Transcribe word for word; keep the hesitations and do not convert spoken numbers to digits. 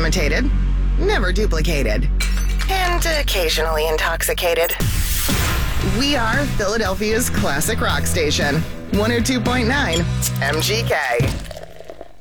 imitated, never duplicated, and occasionally intoxicated. We are Philadelphia's classic rock station, one oh two point nine M G K.